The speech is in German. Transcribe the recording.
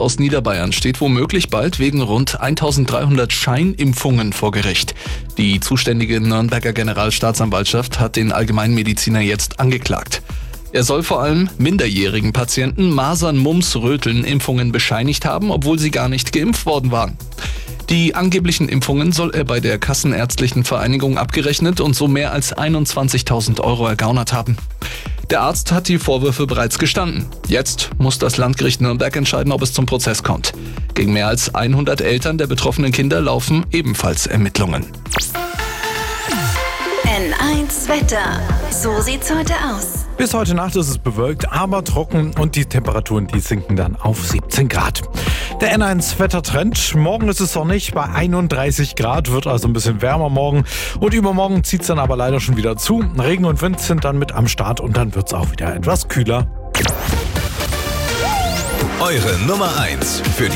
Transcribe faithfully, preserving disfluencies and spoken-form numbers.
aus Niederbayern steht womöglich bald wegen rund eintausenddreihundert Scheinimpfungen vor Gericht. Die zuständige Nürnberger Generalstaatsanwaltschaft hat den Allgemeinmediziner jetzt angeklagt. Er soll vor allem minderjährigen Patienten Masern, Mumps, Röteln Impfungen bescheinigt haben, obwohl sie gar nicht geimpft worden waren. Die angeblichen Impfungen soll er bei der Kassenärztlichen Vereinigung abgerechnet und so mehr als einundzwanzigtausend Euro ergaunert haben. Der Arzt hat die Vorwürfe bereits gestanden. Jetzt muss das Landgericht Nürnberg entscheiden, ob es zum Prozess kommt. Gegen mehr als hundert Eltern der betroffenen Kinder laufen ebenfalls Ermittlungen. N eins Wetter. So sieht's heute aus. Bis heute Nacht ist es bewölkt, aber trocken und die Temperaturen, die sinken dann auf siebzehn Grad. Der N eins Wettertrend. Morgen ist es sonnig bei einunddreißig Grad, wird also ein bisschen wärmer morgen. Und übermorgen zieht es dann aber leider schon wieder zu. Regen und Wind sind dann mit am Start und dann wird es auch wieder etwas kühler. Eure Nummer eins für die